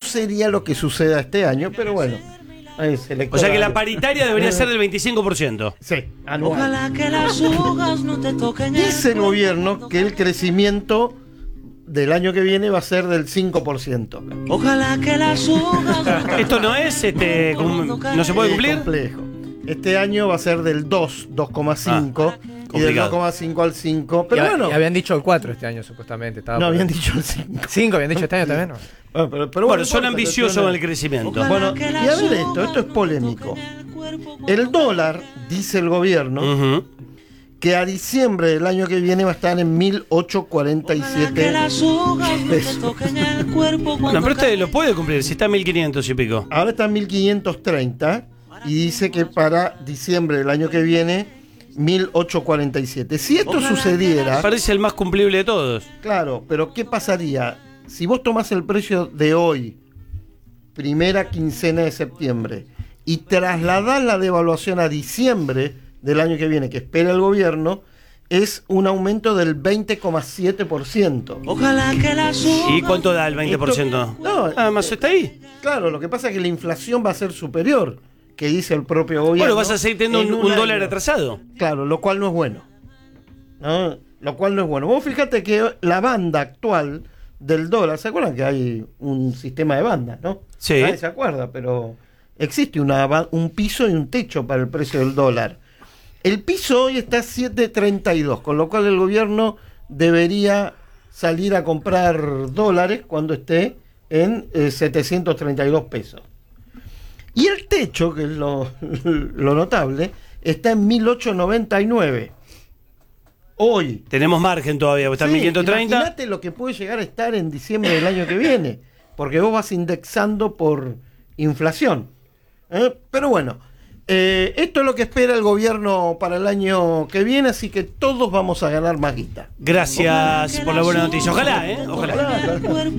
sería lo que suceda este año, pero bueno. O sea que la paritaria debería ser del 25%. Sí, anual. Ojalá que las hojas no te toquen. Dice el gobierno que el crecimiento del año que viene va a ser del 5%. Ojalá que las hojas. Esto no es, no se puede cumplir. Es complejo. Este año va a ser del 2,5 y del 2,5 al 5. Pero bueno. Y habían dicho el 4 este año, supuestamente. No, habían dicho el 5. 5 habían dicho este año también, ¿no? Pero bueno, son ambiciosos en el crecimiento. Bueno, y a ver esto es polémico. El dólar, dice el gobierno, que a diciembre del año que viene va a estar en 1.847 pesos. No, pero usted lo puede cumplir, si está en 1.500 y pico. Ahora está en 1.530 y dice que para diciembre del año que viene 1.847. Si esto sucediera... Parece el más cumplible de todos. Claro, pero ¿qué pasaría? Si vos tomás el precio de hoy, primera quincena de septiembre, y trasladás la devaluación a diciembre del año que viene, que espera el gobierno, es un aumento del 20,7%. Ojalá que la ¿Y cuánto da el 20%? Nada más está ahí. Claro, lo que pasa es que la inflación va a ser superior, que dice el propio gobierno. Bueno, vas a seguir teniendo un dólar atrasado. Claro, lo cual no es bueno. ¿No? Lo cual no es bueno. Vos fíjate que la banda actual del dólar, ¿se acuerdan que hay un sistema de bandas, no? Sí. Nadie se acuerda, pero existe un piso y un techo para el precio del dólar. El piso hoy está a 7.32, con lo cual el gobierno debería salir a comprar dólares cuando esté en 732 pesos. Y el techo, que es lo notable, está en 1.899. Hoy. Tenemos margen todavía, está en 1.530. Imagínate lo que puede llegar a estar en diciembre del año que viene, porque vos vas indexando por inflación. Pero bueno, esto es lo que espera el gobierno para el año que viene, así que todos vamos a ganar más guita. Gracias por la buena noticia. Ojalá, ojalá.